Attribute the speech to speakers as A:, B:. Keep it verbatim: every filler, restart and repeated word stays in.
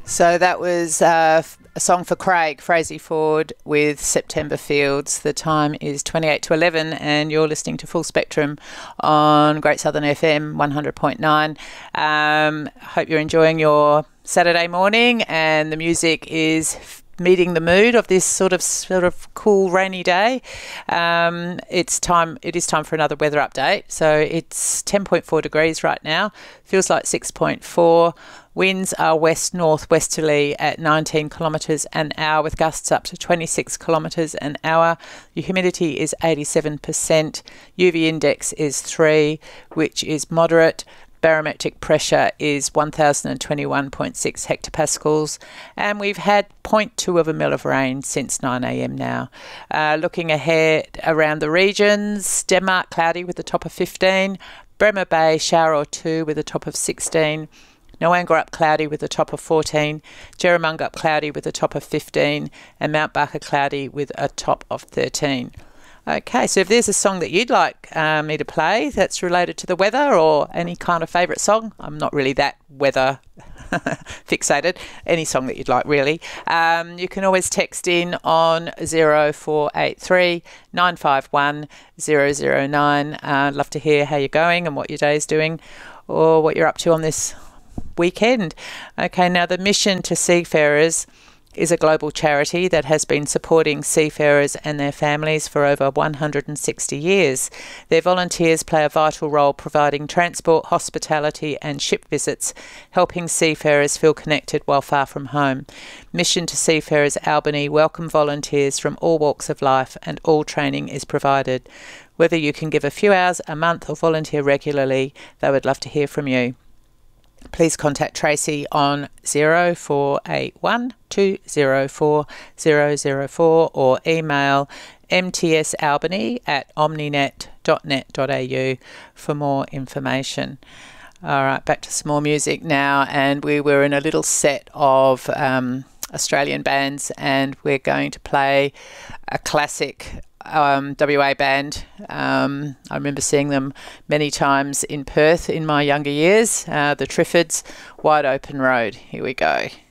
A: So that was uh, a song for Craig, Frazey Ford with September Fields. The time is twenty-eight to eleven and you're listening to Full Spectrum on Great Southern F M one hundred point nine. Um, hope you're enjoying your Saturday morning and the music is meeting the mood of this sort of sort of cool rainy day. Um, it's time. It is time for another weather update. So it's ten point four degrees right now. Feels like six point four. Winds are west northwesterly at nineteen kilometres an hour with gusts up to twenty-six kilometres an hour. Your humidity is eighty-seven percent. U V index is three, which is moderate. Barometric pressure is one thousand twenty-one point six hectopascals, and we've had zero point two of a mil of rain since nine a m now. Uh, looking ahead around the regions, Denmark cloudy with a top of fifteen, Bremer Bay shower or two with a top of sixteen, Noangurup cloudy with a top of fourteen, Jerramungup cloudy with a top of fifteen, and Mount Barker cloudy with a top of thirteen. Okay, so if there's a song that you'd like uh, me to play that's related to the weather or any kind of favourite song, I'm not really that weather fixated, any song that you'd like really, um, you can always text in on zero four eight three nine five one zero zero nine. Uh, I'd love to hear how you're going and what your day's doing or what you're up to on this weekend. Okay, now the Mission to Seafarers is a global charity that has been supporting seafarers and their families for over one hundred sixty years. Their volunteers play a vital role providing transport, hospitality and ship visits, helping seafarers feel connected while far from home. Mission to Seafarers Albany welcome volunteers from all walks of life and all training is provided. Whether you can give a few hours a month or volunteer regularly, they would love to hear from you. Please contact Tracy on zero four eight one two zero four zero zero four or email mtsalbany at omninet dot net dot a u for more information. All right, back to some more music now, and we were in a little set of um, Australian bands, and we're going to play a classic Um, W A band. Um, I remember seeing them many times in Perth in my younger years. Uh, the Triffids, Wide Open Road. Here we go.